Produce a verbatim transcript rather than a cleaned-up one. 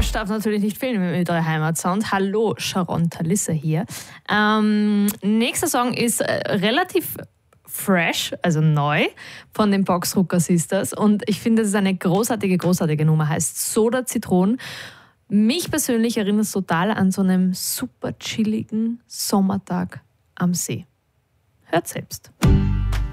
Arsch darf natürlich nicht fehlen im Ö3 Heimatsound. Hallo, Sharon Talissa hier. Ähm, nächster Song ist äh, relativ fresh, also neu, von den Boxrucker Sisters. Und ich finde, es ist eine großartige, großartige Nummer. Heißt Soda Zitron. Mich persönlich erinnert es total an so einen super chilligen Sommertag am See. Hört selbst.